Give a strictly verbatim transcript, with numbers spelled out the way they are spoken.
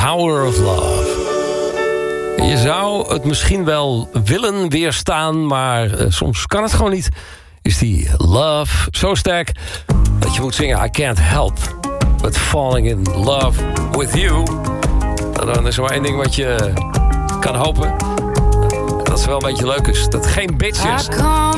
Power of Love. Je zou het misschien wel willen weerstaan, maar uh, soms kan het gewoon niet. Is die love zo sterk dat je moet zingen I can't help but falling in love with you. Nou, dan is er maar één ding wat je kan hopen. Dat is wel een beetje leuk is. Dat het geen bitch is.